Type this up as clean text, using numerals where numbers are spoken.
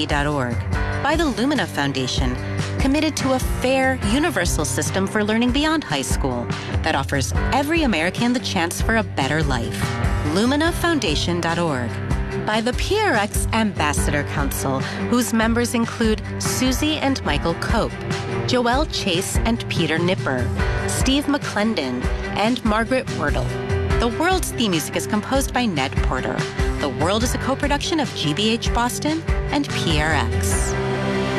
LuminaPD.org. By the Lumina Foundation, committed to a fair, universal system for learning beyond high school that offers every American the chance for a better life. LuminaFoundation.org. By the PRX Ambassador Council, whose members include Susie and Michael Cope, Joelle Chase and Peter Nipper, Steve McClendon, and Margaret Wordle. The World's theme music is composed by Ned Porter. The World is a co-production of GBH Boston and PRX.